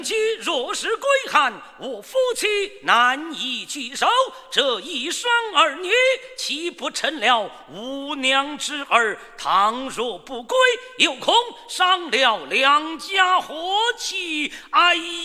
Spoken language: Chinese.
今若是归汉，我夫妻难以聚首，这一双儿女岂不成了无娘之儿？倘若不归，有恐伤了两家和气。哎。